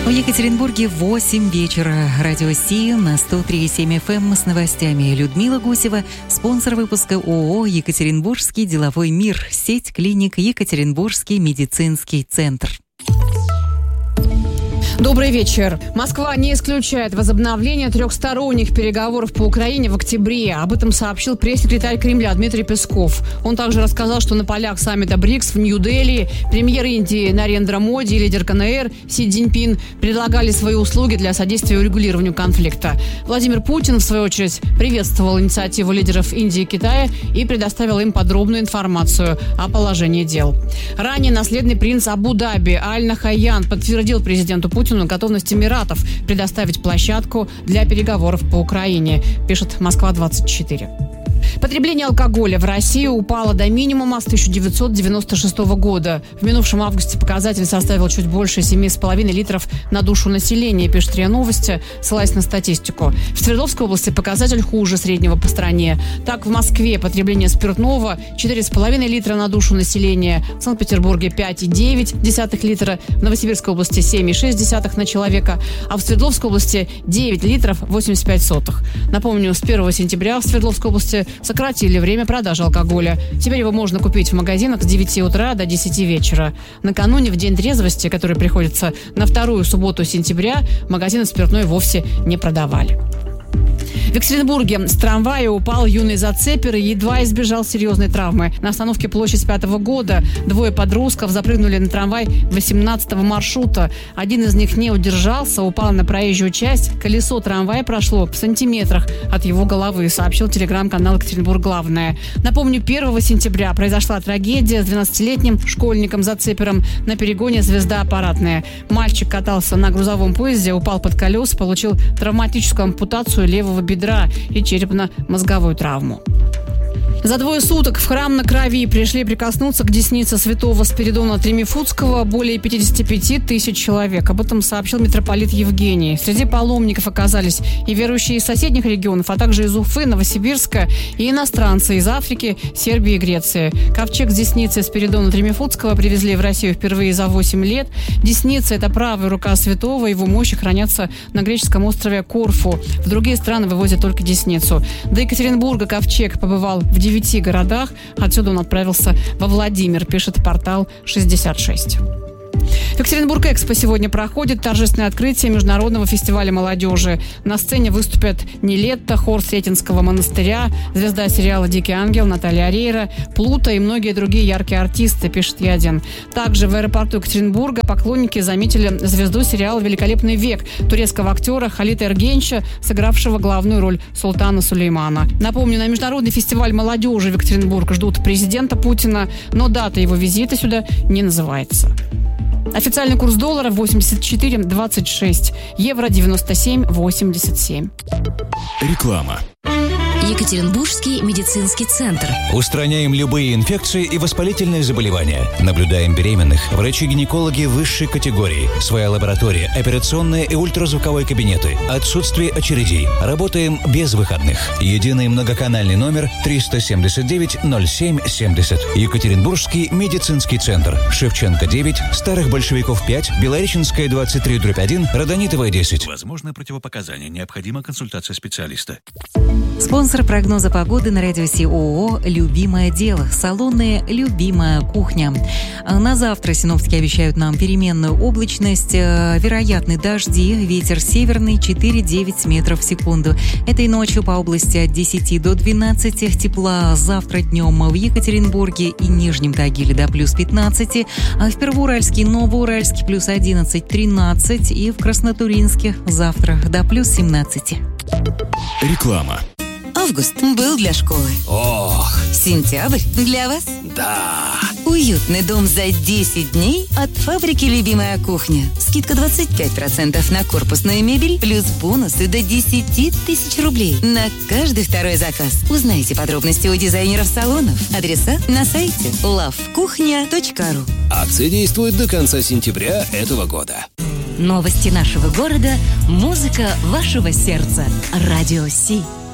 В Екатеринбурге 8 вечера. Радио Си на 103,7 FM с новостями. Людмила Гусева, спонсор выпуска ООО «Екатеринбургский деловой мир», сеть клиник «Екатеринбургский медицинский центр». Добрый вечер. Москва не исключает возобновление трехсторонних переговоров по Украине в октябре. Об этом сообщил пресс-секретарь Кремля Дмитрий Песков. Он также рассказал, что на полях саммита БРИКС в Нью-Дели премьер Индии Нарендра Моди и лидер КНР Си Цзиньпин предлагали свои услуги для содействия урегулированию конфликта. Владимир Путин, в свою очередь, приветствовал инициативу лидеров Индии и Китая и предоставил им подробную информацию о положении дел. Ранее наследный принц Абу-Даби Аль-Нахаян подтвердил президенту Путину готовность Эмиратов предоставить площадку для переговоров по Украине, пишет Москва-24. Потребление алкоголя в России упало до минимума с 1996 года. В минувшем августе показатель составил чуть больше 7,5 литров на душу населения, пишет РИА Новости, ссылаясь на статистику. В Свердловской области показатель хуже среднего по стране. Так, в Москве потребление спиртного 4,5 литра на душу населения, в Санкт-Петербурге 5,9 литра, в Новосибирской области 7,6 на человека, а в Свердловской области 9 литров 85 сотых. Напомню, с 1 сентября в Свердловской области сократили время продажи алкоголя. Теперь его можно купить в магазинах с 9 утра до 10 вечера. Накануне, в день трезвости, который приходится на вторую субботу сентября, магазины спиртное вовсе не продавали. В Екатеринбурге с трамвая упал юный зацепер и едва избежал серьезной травмы. На остановке Площадь 5-го года двое подростков запрыгнули на трамвай 18-го маршрута. Один из них не удержался, упал на проезжую часть. Колесо трамвая прошло в сантиметрах от его головы, сообщил телеграм-канал «Екатеринбург Главное». Напомню, 1 сентября произошла трагедия с 12-летним школьником-зацепером на перегоне «Звезда аппаратная». Мальчик катался на грузовом поезде, упал под колеса, получил травматическую ампутацию левого бедра и черепно-мозговую травму. За 2 суток в храм на Крови пришли прикоснуться к деснице святого Спиридона Тремифутского более 55 тысяч человек. Об этом сообщил митрополит Евгений. Среди паломников оказались и верующие из соседних регионов, а также из Уфы, Новосибирска, и иностранцы из Африки, Сербии и Греции. Ковчег с десницей Спиридона Тремифутского привезли в Россию впервые за 8 лет. Десница – это правая рука святого, его мощи хранятся на греческом острове Корфу. В другие страны вывозят только десницу. До Екатеринбурга ковчег побывал в 9 городах. Отсюда он отправился во Владимир, пишет портал 66. В Екатеринбург-Экспо сегодня проходит торжественное открытие международного фестиваля молодежи. На сцене выступят Нилетто, хор Сретенского монастыря, звезда сериала «Дикий ангел» Наталья Орейро, Плута и многие другие яркие артисты, пишет Ядин. Также в аэропорту Екатеринбурга поклонники заметили звезду сериала «Великолепный век» турецкого актера Халита Эргенча, сыгравшего главную роль Султана Сулеймана. Напомню, на международный фестиваль молодежи в Екатеринбург ждут президента Путина, но дата его визита сюда не называется. Официальный курс доллара 84,26, евро 97,87. Реклама. Екатеринбургский медицинский центр. Устраняем любые инфекции и воспалительные заболевания. Наблюдаем беременных. Врачи-гинекологи высшей категории. Своя лаборатория, операционные и ультразвуковые кабинеты. Отсутствие очередей. Работаем без выходных. Единый многоканальный номер 379-07-70. Екатеринбургский медицинский центр. Шевченко 9, Старых Большевиков 5, Белореченская 23/1, Родонитовая 10. Возможны противопоказания. Необходима консультация специалиста. Спонсор прогноза погоды на радио Си ООО «Любимое дело». Салонная «Любимая кухня». На завтра синоптики обещают нам переменную облачность, вероятны дожди, ветер северный 4-9 метров в секунду. Этой ночью по области от 10 до 12 тепла. Завтра днем в Екатеринбурге и Нижнем Тагиле до плюс 15, а в Первоуральске и Новоуральске плюс 11-13 и в Краснотуринске завтра до плюс 17. Реклама. Август был для школы. Ох, Сентябрь для вас. да. Уютный дом за 10 дней от фабрики «Любимая кухня». Скидка 25% на корпусную мебель, плюс бонусы до 10 тысяч рублей на каждый второй заказ. Узнайте подробности у дизайнеров салонов. Адреса на сайте lovekuchnya.ru. Акция действует до конца сентября этого года. Новости нашего города, музыка вашего сердца. Радио Си.